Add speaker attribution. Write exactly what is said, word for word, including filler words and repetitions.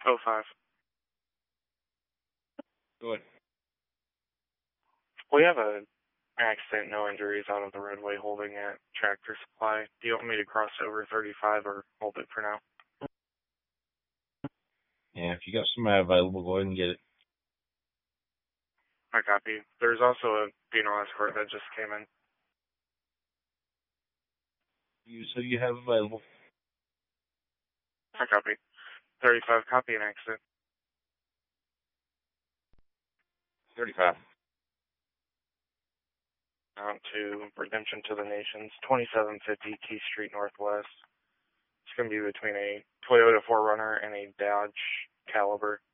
Speaker 1: oh five.
Speaker 2: Go ahead.
Speaker 1: We have a accident, no injuries out of the roadway holding at Tractor Supply. Do you want me to cross over thirty-five or hold it for now?
Speaker 2: Yeah, if you got somebody available, go ahead and get it.
Speaker 1: I copy. There's also a funeral escort that just came in.
Speaker 2: You so you have available.
Speaker 1: I copy. thirty-five, copy an accident.
Speaker 2: thirty-five.
Speaker 1: Out to Redemption to the Nations, twenty-seven fifty T Street Northwest. It's going to be between a Toyota four runner and a Dodge Caliber.